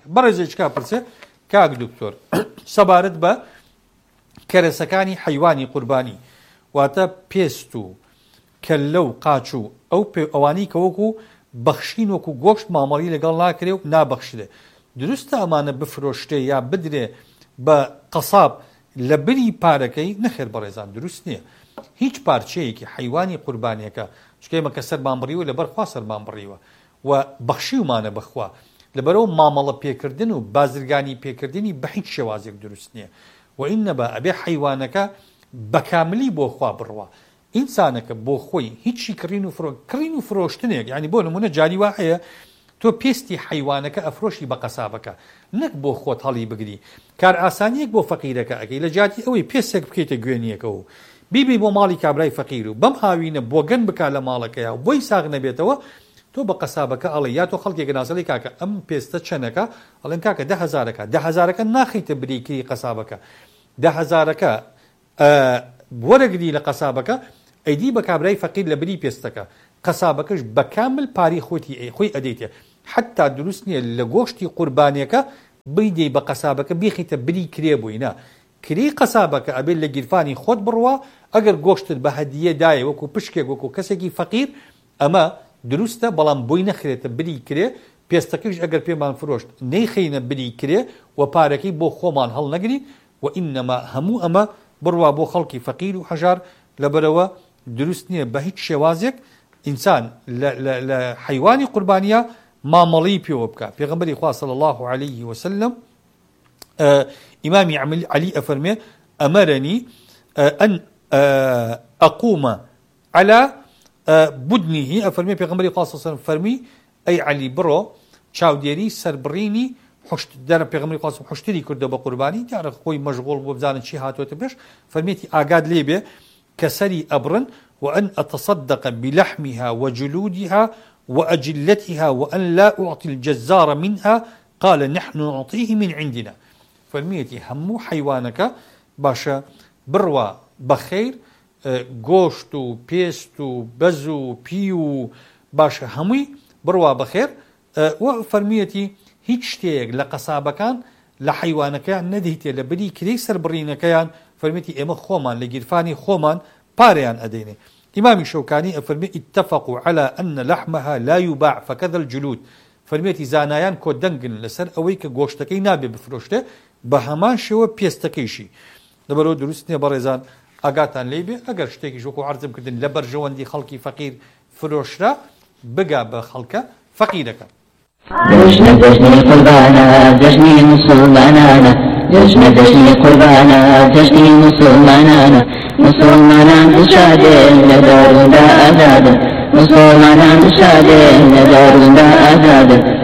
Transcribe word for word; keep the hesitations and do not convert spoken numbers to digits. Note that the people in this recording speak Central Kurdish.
بەڕێزێک کا پرسێ کاک دکتۆر سەبارەت بە کەرەسەکانی حەیوانی قوربانی واتە پێست و کەللە و قاچ و ئەو ئەوانەی کە وەکو بەخشین وەکو گۆشت مامەڵی لەگەڵ ناکرێ و نابەخشرێ دروستە ئەمانە بفرۆشتێ یا بدرێ بە قەساب لە بری پارەکەی نەخێر بەڕێزان دروست نییە هیچ پارچەیەکی حەیوانی قوربانیەکە چکەمە کە سەرمان بڕیوە لەبەر خوا سەرمان بڕیوە و بەخشیومانە بەخوا لەبەرەوە مامەڵە پێکردن و بازرگانی پێکردنی بە هیچ شێوازێک دروست نییە و ئینەبا ئەبێ حەیوانەکە بەکاملی بۆ خوا بڕوا ئینسانەکە بۆ خۆی هیچی کڕین و فرۆ کڕین و فرۆشتنێک یعنی بۆ نمونە جاری وا هەیە تۆ پێستی حەیوانەکە ئەفرۆشی بە قەسابەکە نەک بۆ خۆت هەڵی بگری کار ئاسانیەک بۆ فەقیرەکە ئەگەی لە جاتی ئەوەی پێسێک بکەیتە گوێنیەکە و بیبی بۆ ماڵی کابرای فەقیر و بەم هاوینە بۆگەن بک لە ماڵەکەیە و بۆی ساغ نەبێتەوە تۆ بە قەسابەکە ئەڵێ یا تۆ خەڵکێک ناسەڵی کاکە ئەم پێستە چەنەکە ئەڵێن کاکە ده هەزارەکە ده هەزارەکە ناخیتە بریکری قەسابەکە ده هەزارەکە وەرەگری لە قەسابەکە ئەیدی بە کابرای فەقیر لە بری پێستەکە قەسابەکەش بەکامل پاری خۆتی خۆی ئەدەیتێ حتا دروست نییە لە گۆشتی قوربانیەکە بیدەی بە قەسابەکە بیخیتە بری کرێ بووینە کری قەسابەکە ئەبێت لە گیرفانی خۆت بڕوە ئەگەر گۆشتت بە هەدیە دایە وەکو پشکێک وەکو کەسێکی فەقیر ئەمە دروستە بەڵام بۆی نەخرێتە بری کرێ پێستەکەش ئەگەر پێمان فرۆشت نەیخینە بری کرێ و پارەکەی بۆ خۆمان هەڵ نەگری و ئینەما هەموو ئەمە بڕوا بۆ خەڵکی فەقیر و هەژار لەبەرەوە دروست نییە بە هیچ شێوازێک ئینسان لە حەیوانی قوربانیە مامەڵی پێوە بکە پێغەمبەری خوا صلی الله عليه وسلم ئیمامی عەلی ئەفەرمێ ئەمەرەنی ئەن ئەقومە على بدنه ئەفەرمێ پێغەمبەری خوا صلی الله عليه وسلم فەرمی ئەی عەلی بڕۆ چاودێری سەربڕینی حشت دەرە پێغەمبەری خوا حشتری کردە بە قوربانی دیارە خۆی مەشغوڵ بۆ بزانن چی هاتوۆتە پێش فەرمێتی ئاگاد لێبێ کە سەری ئەبڕن وأن أتصدق بلحمها وجلودها وأجلتها وأن لا أعطي الجزار منها قال نحن نعطيه من عندنا فالميتي همو حيوانك باشا بروا بخير گۆشت و پێست و بەز و پی و باشە هەمووی بڕوا بەخێر و فەرمیەتی هیچ شتێک لە قەسابەکان لە حەیوانەکەیان نەدەیتێ لە بری کرێی سەربڕینەکەیان فەرمیەتی ئێمە خۆمان لە گیرفانی خۆمان پارەیان ئەدەینێ ئیمامی شەوکانی ئەفەرمێ اتفقوا على أن لحمها لا يباع فكذا الجلود فەرمیەتی زانایان کۆ دەنگن لەسەر ئەوەی کە گۆشتەکەی نابێ بفرۆشتێ بە هەمان شێوە پێستەکەیشی لەبەرەوە دروست نییە بەڕێزان ئاگاتان لێبێ ئەگەر شتێکی ژۆکو عەرزم کردن لە بەرژەوەندی خەڵکی فەقیر فرۆشرا بگا بە خەڵکە فەقیرەکە جشن جشنی قوربانە جشنی مسلمانانە جشن جشنی قوربانە جشنی مسلمانانە مسلمانان دشادێن لە داروندا ئازادن مسلمانان دشادێن لە داروندا ئازادن